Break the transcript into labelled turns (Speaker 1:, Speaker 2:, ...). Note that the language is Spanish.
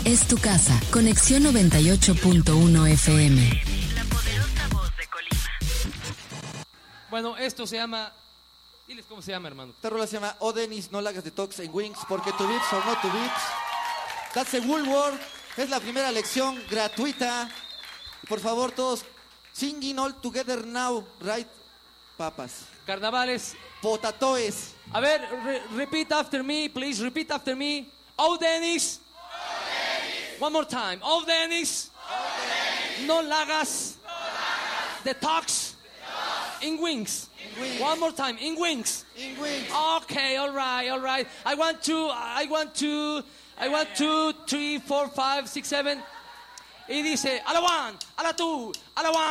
Speaker 1: es tu casa. Conexión 98.1 FM.
Speaker 2: La poderosa voz de Colima.
Speaker 3: Bueno, esto se llama... Diles cómo se llama, hermano.
Speaker 4: Esta rola se llama Oh Dennis, no la hagas de tox en Wings, porque tu beats or not to beats. That's a Woolworth. Es la primera lección gratuita. Por favor, todos singing all together now, right? Papas.
Speaker 3: Carnavales.
Speaker 4: Potatoes.
Speaker 3: A ver, repeat after me, please. Repeat after me. Oh, Dennis. Oh, Dennis. One more time. Oh, Dennis. Oh, Dennis. No lagas. No lagas. The talks. In wings.
Speaker 4: In wings.
Speaker 3: One more time. In wings.
Speaker 4: In wings.
Speaker 3: Okay, all right. I want 2, 3, 4, 5, 6, 7. Y dice, a la 1, a la 2, a la 1.